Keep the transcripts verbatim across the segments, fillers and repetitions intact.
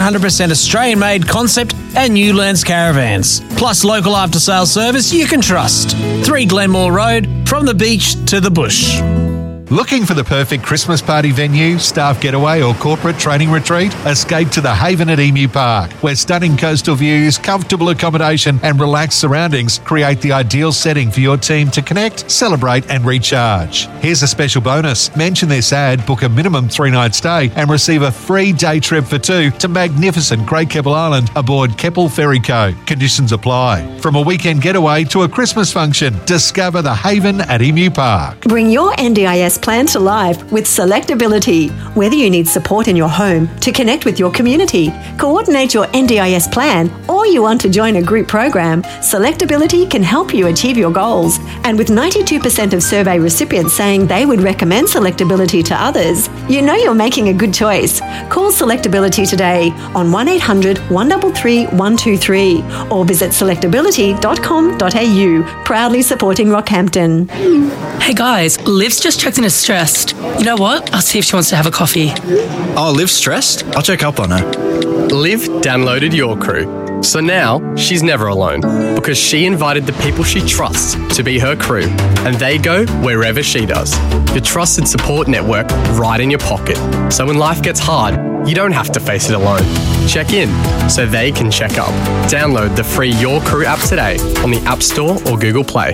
one hundred percent Australian-made concept and Newlands caravans. Plus local after-sales service you can trust. three Glenmore Road, from the beach to the bush. Looking for the perfect Christmas party venue, staff getaway or corporate training retreat? Escape to the Haven at Emu Park, where stunning coastal views, comfortable accommodation and relaxed surroundings create the ideal setting for your team to connect, celebrate and recharge. Here's a special bonus. Mention this ad, book a minimum three-night stay and receive a free day trip for two to magnificent Great Keppel Island aboard Keppel Ferry Co. Conditions apply. From a weekend getaway to a Christmas function, discover the Haven at Emu Park. Bring your N D I S plan to life with Selectability. Whether you need support in your home, to connect with your community, coordinate your N D I S plan, or you want to join a group program, Selectability can help you achieve your goals. And with ninety-two percent of survey recipients saying they would recommend Selectability to others, you know you're making a good choice. Call Selectability today on one eight hundred, one three three, one two three or visit selectability dot com dot a u, proudly supporting Rockhampton. Hey guys, Liv's just checked in as stressed. You know what? I'll see if she wants to have a coffee. Oh, Liv's stressed? I'll check up on her. Liv downloaded Your Crew. So now she's never alone because she invited the people she trusts to be her crew, and they go wherever she does. Your trusted support network right in your pocket. So when life gets hard, you don't have to face it alone. Check in so they can check up. Download the free Your Crew app today on the App Store or Google Play.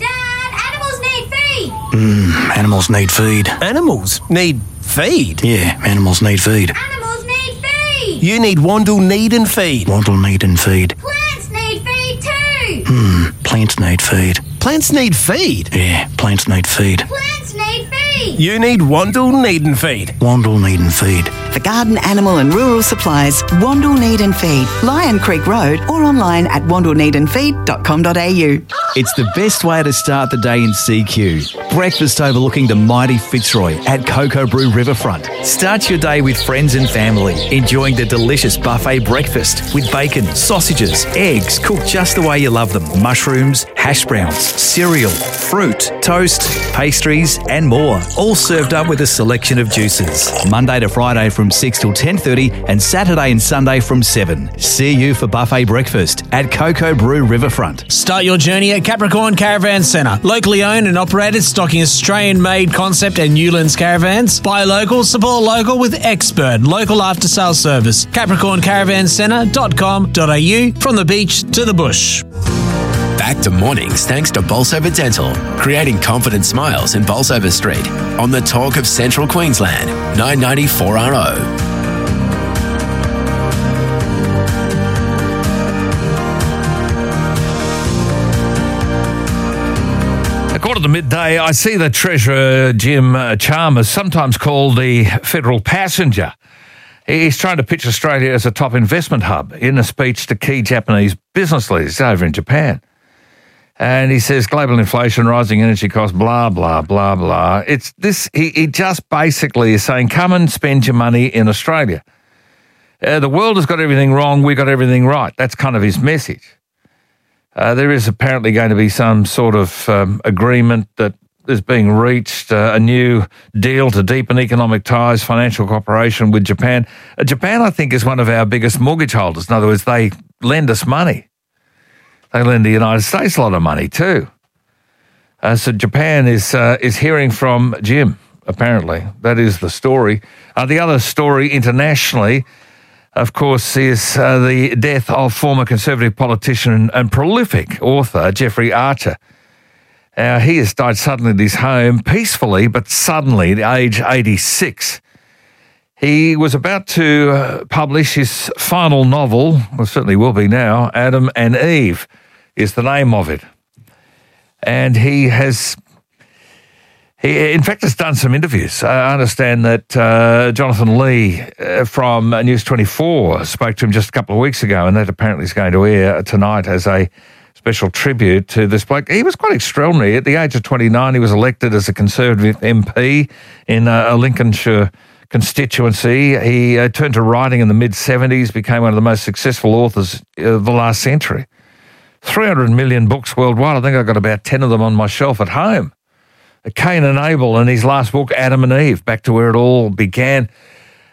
Mmm, animals need feed. Animals need feed? Yeah, animals need feed. Animals need feed! You need Wandle Need and Feed. Wandle Need and Feed. Plants need feed too! Hmm, plants need feed. Plants need feed? Yeah, plants need feed. Plants need feed! You need Wandle Need and Feed. Wandle Need and Feed. For garden, animal and rural supplies, Wandle Need and Feed, Lion Creek Road, or online at wandle need and feed dot com dot a u. It's the best way to start the day in C Q. Breakfast overlooking the mighty Fitzroy at Cocoa Brew Riverfront. Start your day with friends and family, enjoying the delicious buffet breakfast with bacon, sausages, eggs cooked just the way you love them, mushrooms, hash browns, cereal, fruit, toast, pastries and more, all served up with a selection of juices. Monday to Friday from six till ten thirty and Saturday and Sunday from seven. See you for buffet breakfast at Cocoa Brew Riverfront. Start your journey at Capricorn Caravan Centre. Locally owned and operated, stocking Australian-made concept and Newlands caravans. Buy local, support local with expert local after-sales service. capricorn caravan centre dot com dot a u, from the beach to the bush. Back to mornings thanks to Bolsover Dental, creating confident smiles in Bolsover Street. On the talk of Central Queensland, nine ninety-four R O. Quarter to midday, I see the Treasurer Jim Chalmers, sometimes called the Federal Passenger. He's trying to pitch Australia as a top investment hub in a speech to key Japanese business leaders over in Japan. And he says global inflation, rising energy costs, blah, blah, blah, blah. It's this. He, he just basically is saying, come and spend your money in Australia. Uh, the world has got everything wrong. We've got everything right. That's kind of his message. Uh, there is apparently going to be some sort of um, agreement that is being reached, uh, a new deal to deepen economic ties, financial cooperation with Japan. Uh, Japan, I think, is one of our biggest mortgage holders. In other words, they lend us money. They lend the United States a lot of money too. Uh, so Japan is uh, is hearing from Jim, apparently. That is the story. Uh, the other story internationally, of course, is uh, the death of former Conservative politician and, and prolific author Jeffrey Archer. Uh, he has died suddenly at his home, peacefully, but suddenly, at age eighty-six. He was about to uh, publish his final novel, well, certainly will be now, Adam and Eve is the name of it. And he has... He, in fact, has done some interviews. I understand that uh, Jonathan Lee uh, from News twenty-four spoke to him just a couple of weeks ago, and that apparently is going to air tonight as a special tribute to this bloke. He was quite extraordinary. At the age of twenty-nine, he was elected as a Conservative M P in uh, a Lincolnshire constituency. He uh, turned to writing in the mid-seventies, became one of the most successful authors of the last century. three hundred million books worldwide. I think I've got about ten of them on my shelf at home. Cain and Abel and his last book, Adam and Eve, back to where it all began.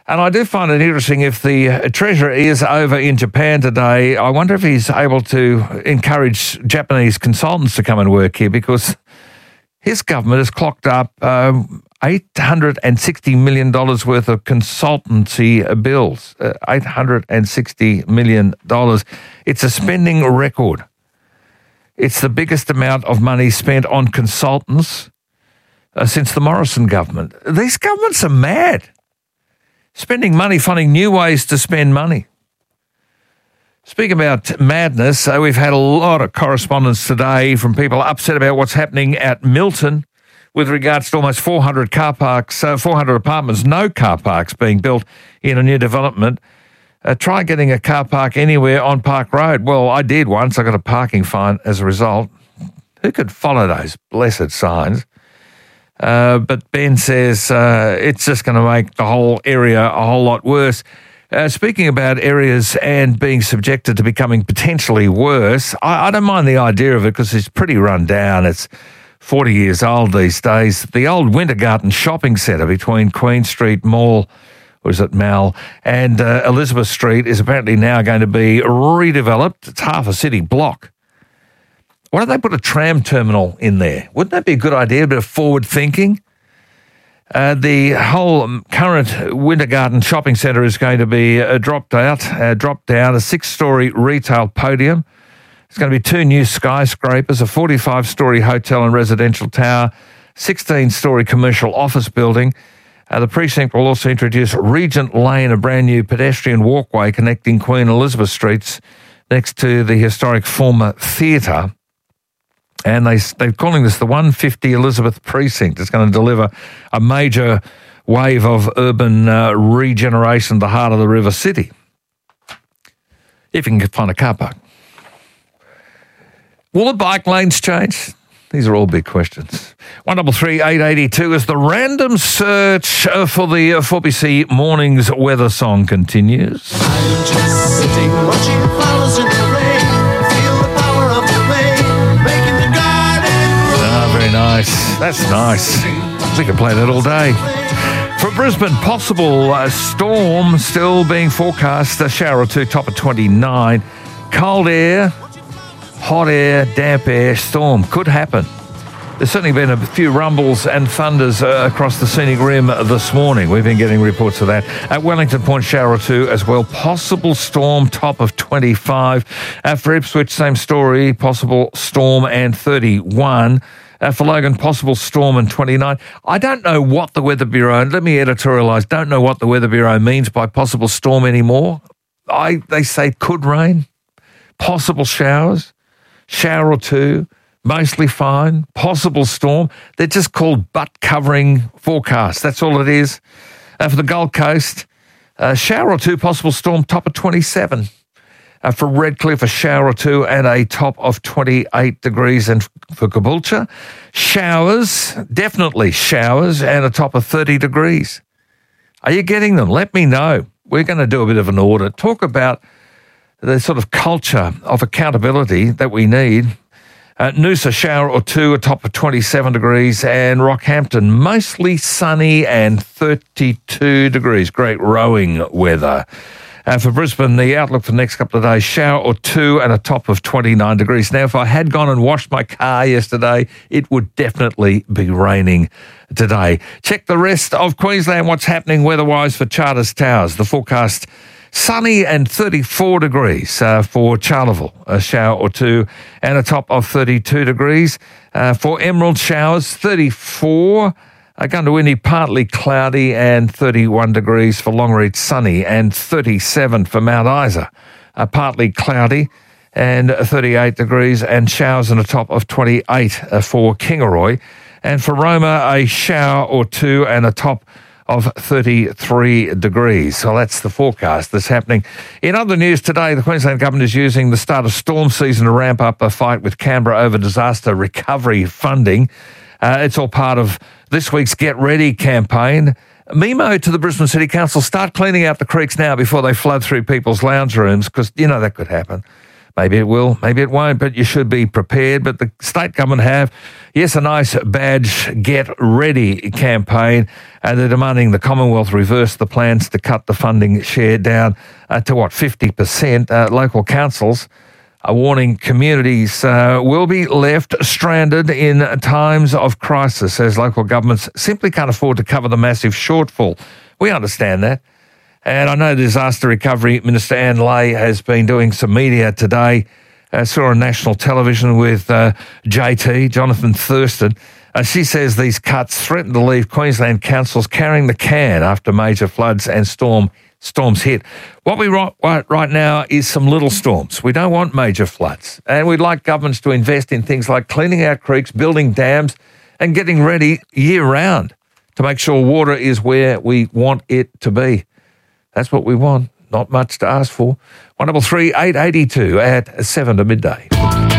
And I do find it interesting if the uh, Treasurer is over in Japan today, I wonder if he's able to encourage Japanese consultants to come and work here, because his government has clocked up um, eight hundred sixty million dollars worth of consultancy bills. Uh, eight hundred sixty million dollars. It's a spending record. It's the biggest amount of money spent on consultants uh, since the Morrison government. These governments are mad. Spending money, finding new ways to spend money. Speaking about madness, uh, we've had a lot of correspondence today from people upset about what's happening at Milton with regards to almost four hundred car parks, uh, four hundred apartments, no car parks being built in a new development. Uh, try getting a car park anywhere on Park Road. Well, I did once. I got a parking fine as a result. Who could follow those blessed signs? Uh, but Ben says uh, it's just going to make the whole area a whole lot worse. Uh, speaking about areas and being subjected to becoming potentially worse, I, I don't mind the idea of it because it's pretty run down. It's forty years old these days. The old Wintergarten shopping centre between Queen Street Mall, or is it Mall, and uh, Elizabeth Street is apparently now going to be redeveloped. It's half a city block. Why don't they put a tram terminal in there? Wouldn't that be a good idea, a bit of forward thinking? Uh, the whole current Wintergarten shopping centre is going to be uh, dropped out, uh, dropped down, a six-storey retail podium. It's going to be two new skyscrapers, a forty-five-storey hotel and residential tower, sixteen-storey commercial office building. Uh, the precinct will also introduce Regent Lane, a brand new pedestrian walkway connecting Queen Elizabeth Streets next to the historic former theatre. And they, they're calling this the one fifty Elizabeth Precinct. It's going to deliver a major wave of urban uh, regeneration at the heart of the River City. If you can find a car park. Will the bike lanes change? These are all big questions. one three three eight eight two as the random search uh, for the uh, four B C Mornings weather song continues. I'm just sitting watching flowers in the rain. Feel the power of the rain, making the garden grow. Ah, very nice. That's nice. We could play that all day. For Brisbane, possible uh, storm still being forecast. A shower or two, top of twenty-nine. Cold air, hot air, damp air, storm could happen. There's certainly been a few rumbles and thunders uh, across the scenic rim this morning. We've been getting reports of that. At Wellington Point, shower or two as well. Possible storm, top of twenty-five. Uh, for Ipswich, same story. Possible storm and thirty-one. Uh, for Logan, possible storm and twenty-nine. I don't know what the Weather Bureau, and let me editorialise, don't know what the Weather Bureau means by possible storm anymore. I They say it could rain. Possible showers. Shower or two, mostly fine, possible storm. They're just called butt-covering forecasts. That's all it is. Uh, for the Gold Coast, uh, shower or two, possible storm, top of twenty-seven. Uh, for Redcliffe, a shower or two and a top of twenty-eight degrees. And for Caboolture, showers, definitely showers, and a top of thirty degrees. Are you getting them? Let me know. We're going to do a bit of an audit. Talk about the sort of culture of accountability that we need. Uh, Noosa, shower or two, a top of twenty-seven degrees, and Rockhampton, mostly sunny and thirty-two degrees. Great rowing weather. Uh, for Brisbane, the outlook for the next couple of days, shower or two and a top of twenty-nine degrees. Now, if I had gone and washed my car yesterday, it would definitely be raining today. Check the rest of Queensland, what's happening weather-wise for Charters Towers. The forecast, sunny and thirty-four degrees uh, for Charleville, a shower or two and a top of thirty-two degrees. Uh, for Emerald, showers, thirty-four. Uh, Goondiwindi, partly cloudy and thirty-one degrees. For Longreach, sunny and thirty-seven. For Mount Isa, uh, partly cloudy and thirty-eight degrees, and showers and a top of twenty-eight uh, for Kingaroy. And for Roma, a shower or two and a top of thirty-three degrees. So that's the forecast that's happening. In other news today, the Queensland Government is using the start of storm season to ramp up a fight with Canberra over disaster recovery funding. Uh, it's all part of this week's Get Ready campaign. Memo to the Brisbane City Council, start cleaning out the creeks now before they flood through people's lounge rooms, because, you know, that could happen. Maybe it will, maybe it won't, but you should be prepared. But the state government have, yes, a nice badge get ready campaign, and they're demanding the Commonwealth reverse the plans to cut the funding share down uh, to, what, fifty percent. Uh, local councils are warning communities uh, will be left stranded in times of crisis as local governments simply can't afford to cover the massive shortfall. We understand that. And I know Disaster Recovery Minister Anne Ley has been doing some media today. I saw her on national television with uh, J T, Jonathan Thurston. Uh, she says these cuts threaten to leave Queensland councils carrying the can after major floods and storm storms hit. What we want right now is some little storms. We don't want major floods. And we'd like governments to invest in things like cleaning our creeks, building dams, and getting ready year-round to make sure water is where we want it to be. That's what we want. Not much to ask for. one double three eight eight two at seven to midday.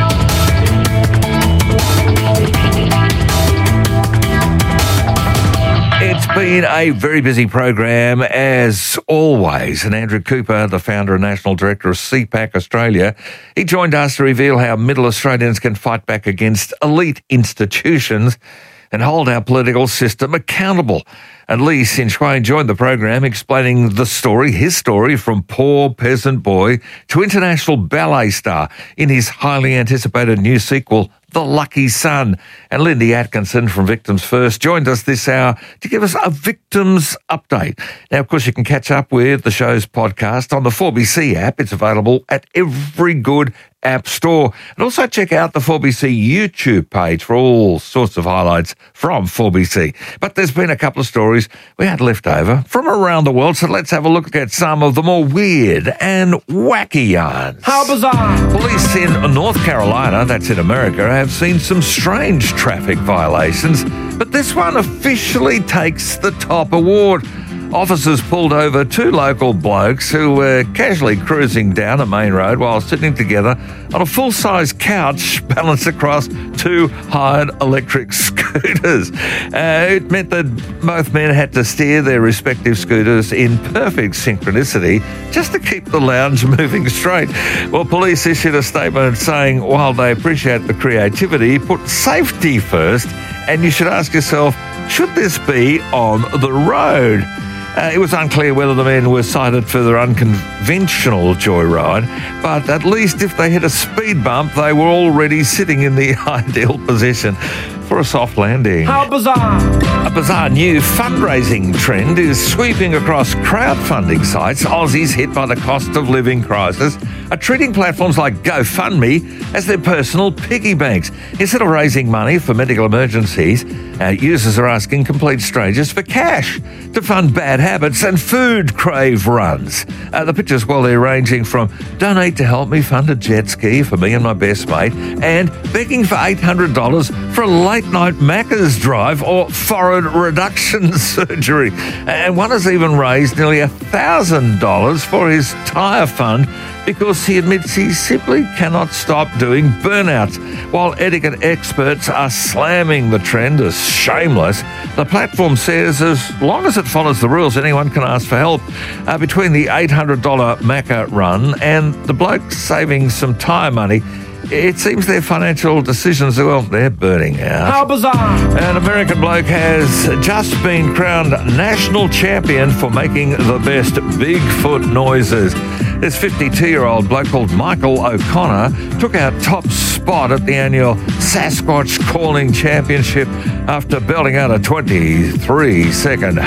It's been a very busy program as always. And Andrew Cooper, the founder and national director of C PAC Australia, he joined us to reveal how middle Australians can fight back against elite institutions and hold our political system accountable. And Lee Sinchwain joined the program explaining the story, his story, from poor peasant boy to international ballet star in his highly anticipated new sequel, The Lucky Son. And Lindy Atkinson from Victims First joined us this hour to give us a victims update. Now, of course, you can catch up with the show's podcast on the four B C app. It's available at every good app store. And also check out the four B C YouTube page for all sorts of highlights from four B C. But there's been a couple of stories we had left over from around the world, so let's have a look at some of the more weird and wacky yarns. How bizarre! Police in North Carolina, that's in America, have seen some strange traffic violations, but this one officially takes the top award. Officers pulled over two local blokes who were casually cruising down a main road while sitting together on a full-size couch balanced across two hired electric scooters. Uh, it meant that both men had to steer their respective scooters in perfect synchronicity just to keep the lounge moving straight. Well, police issued a statement saying while they appreciate the creativity, put safety first, and you should ask yourself, should this be on the road? Uh, it was unclear whether the men were cited for their unconventional joyride, but at least if they hit a speed bump, they were already sitting in the ideal position for a soft landing. How bizarre! A bizarre new fundraising trend is sweeping across crowdfunding sites. Aussies hit by the cost of living crisis are treating platforms like GoFundMe as their personal piggy banks. Instead of raising money for medical emergencies, uh, users are asking complete strangers for cash to fund bad habits and food crave runs. Uh, the pictures, well, they're ranging from donate to help me fund a jet ski for me and my best mate, and begging for eight hundred dollars for a late-night Macca's drive or forehead reduction surgery. And one has even raised nearly one thousand dollars for his tyre fund because he admits he simply cannot stop doing burnouts. While etiquette experts are slamming the trend as shameless, the platform says as long as it follows the rules, anyone can ask for help. Uh, between the eight hundred dollars Macca run and the bloke saving some tyre money, it seems their financial decisions, well, they're burning out. How bizarre! An American bloke has just been crowned national champion for making the best Bigfoot noises. This fifty-two-year-old bloke called Michael O'Connor took our top spot at the annual Sasquatch Calling Championship after belting out a twenty-three second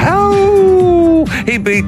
howl. He beat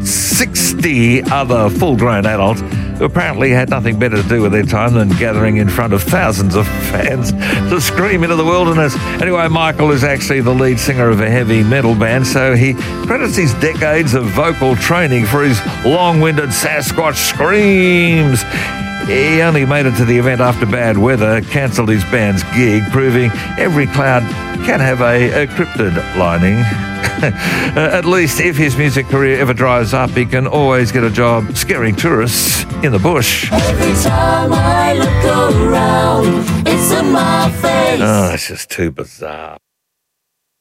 sixty other full-grown adults who apparently had nothing better to do with their time than gathering in front of thousands of fans to scream into the wilderness. Anyway, Michael is actually the lead singer of a heavy metal band, so he credits his decades of vocal training for his long-winded Sasquatch screams. He only made it to the event after bad weather, cancelled his band's gig, proving every cloud can have a, a cryptid lining. uh, at least if his music career ever dries up, he can always get a job scaring tourists in the bush. Every time I look around, it's in my face. Oh, it's just too bizarre.